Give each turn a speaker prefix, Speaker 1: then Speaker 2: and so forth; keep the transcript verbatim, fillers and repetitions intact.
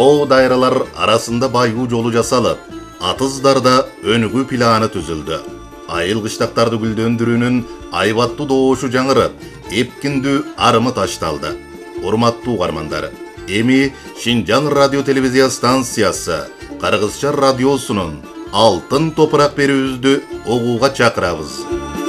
Speaker 1: Чоо дайралар арасында байгуу жолу жасалып, атыздарда өнүгүү планы түзүлдү. Айыл кыштактарды гүлдөндүрүүнүн айбаттуу доошу жаңырып, эпкиндүү арымы ташталды. Урматтуу угармандар, эми Шинжаң радио телевизия станциясы Кыргызча радиосунун алтын топурак берүүбүздү угууга чакырабыз.